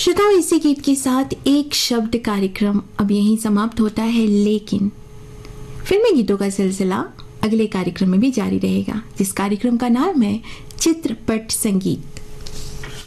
श्रोताओं, इसी गीत के साथ एक शब्द कार्यक्रम अब यहीं समाप्त होता है, लेकिन फिल्मी गीतों का सिलसिला अगले कार्यक्रम में भी जारी रहेगा, जिस कार्यक्रम का नाम है चित्रपट संगीत।